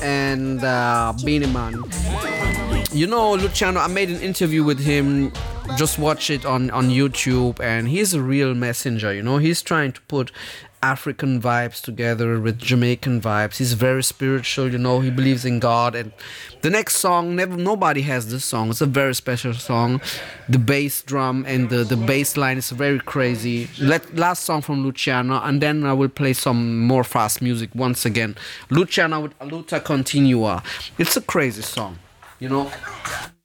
and Beenie Man. You know, Luciano, I made an interview with him. Just watch it on YouTube, and he's a real messenger. You know, he's trying to put African vibes together with Jamaican vibes. He's very spiritual. You know, he believes in God. And the next song, nobody has this song. It's a very special song. The bass drum and the bass line is very crazy. Last song from Luciano, and then I will play some more fast music once again. Luciano with Aluta Continua. It's a crazy song, you know.